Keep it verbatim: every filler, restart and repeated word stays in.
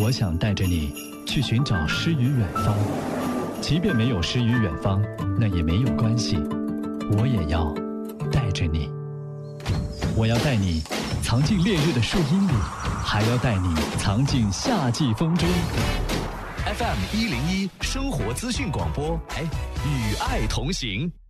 我想带着你去寻找诗与远方，即便没有诗与远方，那也没有关系，我也要带着你。我要带你藏进烈日的树荫里，还要带你藏进夏季风中。 F M 一零一生活资讯广播，哎，与爱同行。